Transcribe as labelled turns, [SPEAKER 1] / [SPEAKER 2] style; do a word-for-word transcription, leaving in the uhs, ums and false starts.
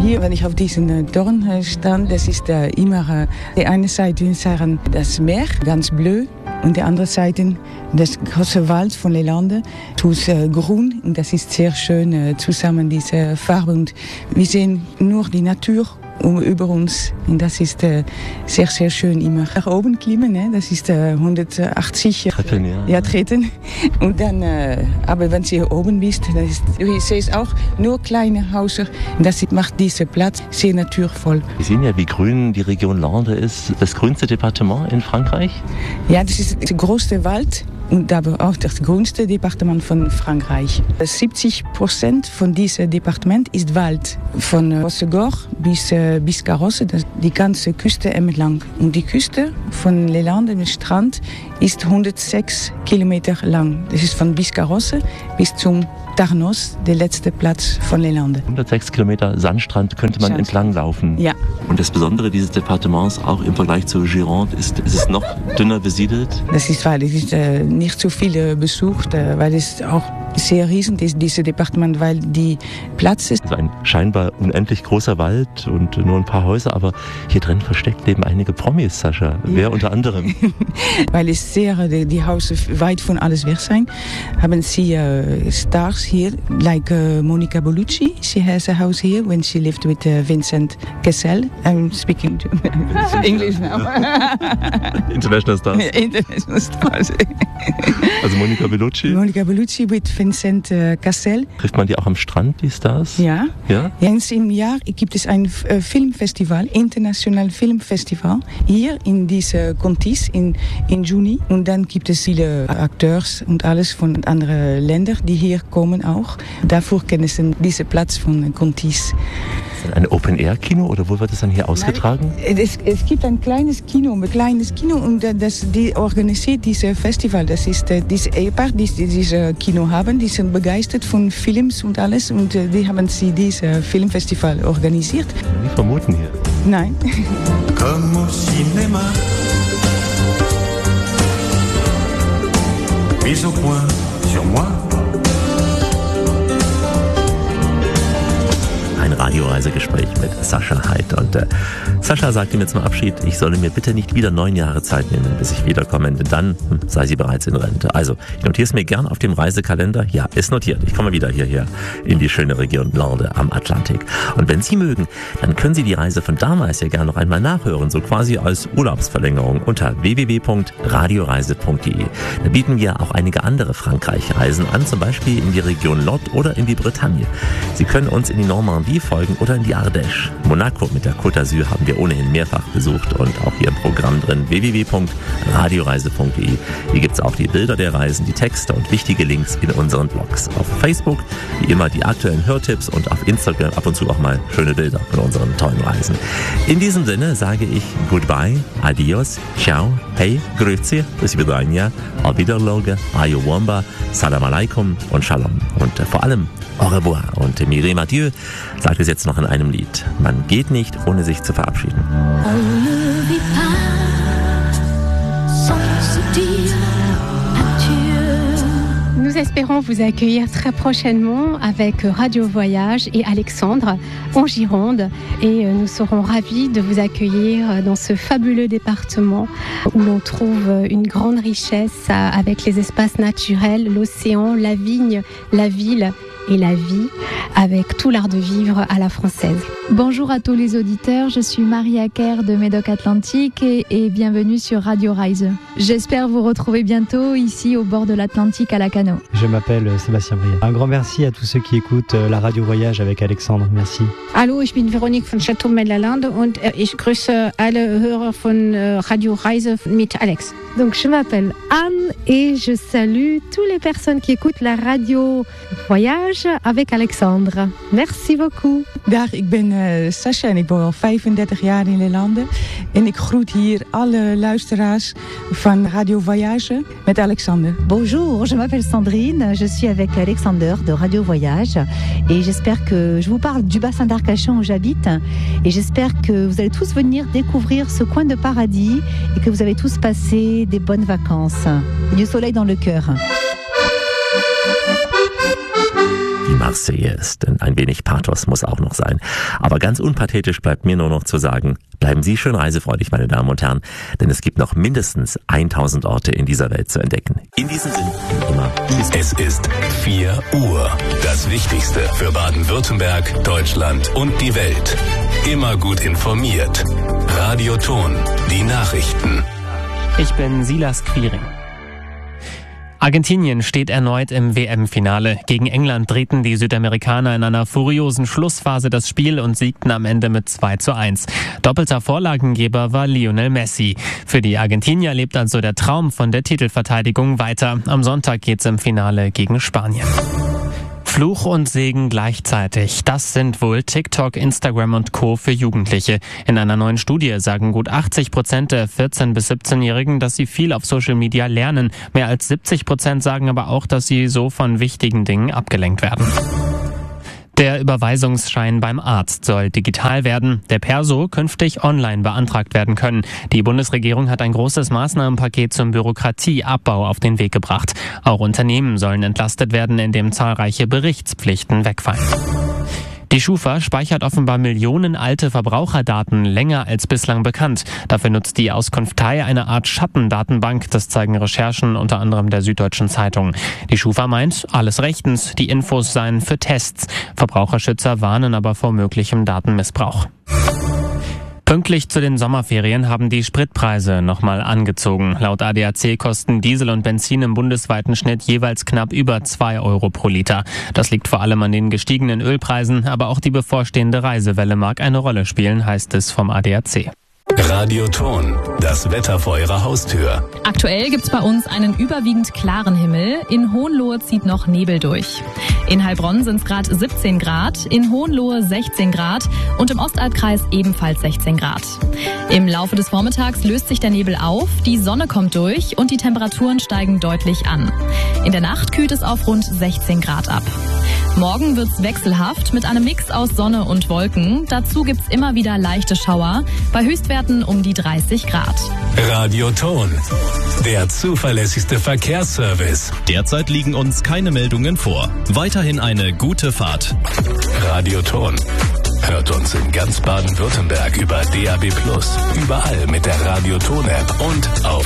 [SPEAKER 1] Hier, wenn ich auf diesem Dorn stand, das ist immer die eine Seite sagen das Meer, ganz bleu, und die andere Seite das große Wald von Les Landes, tous äh, grün, und das ist sehr schön äh, zusammen, diese Farbe. Und wir sehen nur die Natur um, über uns, und das ist äh, sehr, sehr schön immer. Nach oben klimmen, ne? Das ist äh, hundertachtzig
[SPEAKER 2] Treppen, ja.
[SPEAKER 1] Ja, treten. Und dann, äh, aber wenn Sie hier oben bist, das ist, du siehst auch nur kleine Häuser, und das macht diesen Platz sehr naturvoll.
[SPEAKER 2] Wir sehen ja, wie grün die Region Landes ist. Das grünste Departement in Frankreich?
[SPEAKER 1] Ja, das ist der größte Wald und aber auch das grünste Departement von Frankreich. siebzig Prozent von diesem Departement ist Wald. Von Hossegor bis, äh, bis Carosse, die ganze Küste entlang. Und die Küste von Les Landes, der Strand, ist hundertsechs Kilometer lang. Das ist von Biscarrosse bis zum Tarnos, der letzte Platz von Les Landes.
[SPEAKER 2] hundertsechs Kilometer Sandstrand könnte man
[SPEAKER 1] Sandstrand.
[SPEAKER 2] entlang laufen.
[SPEAKER 1] Ja.
[SPEAKER 2] Und das Besondere dieses Departements, auch im Vergleich zu Gironde, ist, ist es noch dünner besiedelt?
[SPEAKER 1] Das ist, weil es ist äh, nicht so viel besucht, äh, weil es auch sehr riesig ist, dieses Departement, weil die Platz ist.
[SPEAKER 2] Also ein scheinbar unendlich großer Wald und nur ein paar Häuser, aber hier drin versteckt leben einige Promis, Sascha. Ja. Wer unter anderem?
[SPEAKER 1] Weil es sehr, die, die Häuser weit von alles weg sind, haben sie uh, Stars hier, like uh, Monica Bellucci. She has a house here when she lived with uh, Vincent Cassel. I'm speaking English now.
[SPEAKER 2] International Stars.
[SPEAKER 1] International Stars.
[SPEAKER 2] Also Monica Bellucci.
[SPEAKER 1] Monica Bellucci with Vincent uh, Cassel.
[SPEAKER 2] Trifft man die auch am Strand, die Stars?
[SPEAKER 1] Ja.
[SPEAKER 2] Ja?
[SPEAKER 1] Eens im Jahr gibt es ein uh, Filmfestival, international Filmfestival, hier in diese Contis in, in Juni. Und dann gibt es viele Akteurs und alles von anderen Ländern, die hier kommen auch. Dafür kennen sie diesen Platz von Contis.
[SPEAKER 2] Ist das ein Open-Air-Kino oder wo wird es dann hier ausgetragen?
[SPEAKER 1] Nein, es, es gibt ein kleines Kino, ein kleines Kino und das, die organisiert dieses Festival. Das ist äh, dieses Ehepaar, die dieses Kino haben, die sind begeistert von Films und alles und äh, die haben sie dieses Filmfestival organisiert.
[SPEAKER 2] Nie vermuten hier.
[SPEAKER 1] Nein.
[SPEAKER 3] Comme au cinéma, mise au point sur moi.
[SPEAKER 2] Ein Radioreisegespräch mit Sascha Haidt. Und äh, Sascha sagte mir zum Abschied, ich solle mir bitte nicht wieder neun Jahre Zeit nehmen, bis ich wiederkomme, denn dann hm, sei sie bereits in Rente. Also, ich notiere es mir gern auf dem Reisekalender. Ja, ist notiert. Ich komme wieder hierher in die schöne Region Landes am Atlantik. Und wenn Sie mögen, dann können Sie die Reise von damals ja gern noch einmal nachhören, so quasi als Urlaubsverlängerung unter w w w punkt radioreise punkt d e. Da bieten wir auch einige andere Frankreich-Reisen an, zum Beispiel in die Region Lot oder in die Bretagne. Sie können uns in die Normandie folgen oder in die Ardèche. Monaco mit der Côte d'Azur haben wir ohnehin mehrfach besucht und auch hier im Programm drin w w w punkt radioreise punkt d e. Hier gibt es auch die Bilder der Reisen, die Texte und wichtige Links in unseren Blogs. Auf Facebook wie immer die aktuellen Hörtipps und auf Instagram ab und zu auch mal schöne Bilder von unseren tollen Reisen. In diesem Sinne sage ich Goodbye, Adios, Ciao, Hey, Grüezi, bis Vidania, Auf Wiedersehen, Ayowamba, Salam Alaikum und Shalom. Und äh, vor allem Au revoir. Und Mireille Mathieu sagt es jetzt noch in einem Lied. Man geht nicht, ohne sich zu verabschieden.
[SPEAKER 4] On ne vit pas sans se dire adieu. Nous espérons vous accueillir très prochainement avec Radio Voyage et Alexandre en Gironde. Et nous serons ravis de vous accueillir dans ce fabuleux département où l'on trouve une grande richesse avec les espaces naturels, l'océan, la vigne, la ville et la vie, avec tout l'art de vivre à la française.
[SPEAKER 5] Bonjour à tous les auditeurs, je suis Marie Acker de Médoc Atlantique et, et bienvenue sur Radio Reise. J'espère vous retrouver bientôt ici au bord de l'Atlantique à Lacanau.
[SPEAKER 6] Je m'appelle Sébastien Briand. Un grand merci à tous ceux qui écoutent la Radio Voyage avec Alexandre. Merci.
[SPEAKER 7] Hallo, ich bin Veronique von Château Mellalande und ich grüße alle Hörer von Radio Reise mit Alex.
[SPEAKER 8] Donc je m'appelle Anne et je salue toutes les personnes qui écoutent la Radio Voyage avec Alexandre. Merci beaucoup.
[SPEAKER 1] Dag, ik ben uh, Sascha en ik woon al vijfendertig jaar in Les Landes. En ik groet hier alle luisteraars van Radio Voyage met Alexander.
[SPEAKER 9] Bonjour, je m'appelle Sandrine, je suis avec Alexander de Radio Voyage et j'espère que je vous parle du bassin d'Arcachon où j'habite et j'espère que vous allez tous venir découvrir ce coin de paradis et que vous avez tous passé des bonnes vacances et du soleil dans le cœur.
[SPEAKER 2] Marseillaise, denn ein wenig Pathos muss auch noch sein. Aber ganz unpathetisch bleibt mir nur noch zu sagen, bleiben Sie schön reisefreudig, meine Damen und Herren, denn es gibt noch mindestens tausend Orte in dieser Welt zu entdecken. In diesem Sinne, immer tschüss.
[SPEAKER 10] Es ist vier Uhr. Das Wichtigste für Baden-Württemberg, Deutschland und die Welt. Immer gut informiert. Radioton, die Nachrichten.
[SPEAKER 11] Ich bin Silas Quiring. Argentinien steht erneut im W M-Finale. Gegen England drehten die Südamerikaner in einer furiosen Schlussphase das Spiel und siegten am Ende mit zwei zu eins. Doppelter Vorlagengeber war Lionel Messi. Für die Argentinier lebt also der Traum von der Titelverteidigung weiter. Am Sonntag geht's im Finale gegen Spanien. Fluch und Segen gleichzeitig. Das sind wohl TikTok, Instagram und Co. für Jugendliche. In einer neuen Studie sagen gut achtzig Prozent der vierzehn- bis siebzehnjährigen, dass sie viel auf Social Media lernen. Mehr als siebzig Prozent sagen aber auch, dass sie so von wichtigen Dingen abgelenkt werden. Der Überweisungsschein beim Arzt soll digital werden, der Perso künftig online beantragt werden können. Die Bundesregierung hat ein großes Maßnahmenpaket zum Bürokratieabbau auf den Weg gebracht. Auch Unternehmen sollen entlastet werden, indem zahlreiche Berichtspflichten wegfallen. Die Schufa speichert offenbar Millionen alte Verbraucherdaten länger als bislang bekannt. Dafür nutzt die Auskunftei eine Art Schattendatenbank, das zeigen Recherchen unter anderem der Süddeutschen Zeitung. Die Schufa meint, alles rechtens, die Infos seien für Tests. Verbraucherschützer warnen aber vor möglichem Datenmissbrauch. Pünktlich zu den Sommerferien haben die Spritpreise nochmal angezogen. Laut A D A C kosten Diesel und Benzin im bundesweiten Schnitt jeweils knapp über zwei Euro pro Liter. Das liegt vor allem an den gestiegenen Ölpreisen, aber auch die bevorstehende Reisewelle mag eine Rolle spielen, heißt es vom A D A C.
[SPEAKER 10] Radioton, das Wetter vor Ihrer Haustür.
[SPEAKER 12] Aktuell gibt's bei uns einen überwiegend klaren Himmel. In Hohenlohe zieht noch Nebel durch. In Heilbronn sind es gerade siebzehn Grad, in Hohenlohe sechzehn Grad und im Ostalbkreis ebenfalls sechzehn Grad. Im Laufe des Vormittags löst sich der Nebel auf, die Sonne kommt durch und die Temperaturen steigen deutlich an. In der Nacht kühlt es auf rund sechzehn Grad ab. Morgen wird's wechselhaft mit einem Mix aus Sonne und Wolken. Dazu gibt's immer wieder leichte Schauer, bei Höchstwerten um die dreißig Grad.
[SPEAKER 10] Radioton, der zuverlässigste Verkehrsservice.
[SPEAKER 13] Derzeit liegen uns keine Meldungen vor. Weiterhin eine gute Fahrt.
[SPEAKER 10] Radioton. Hört uns in ganz Baden-Württemberg über D A B plus, überall mit der Radioton-App und auf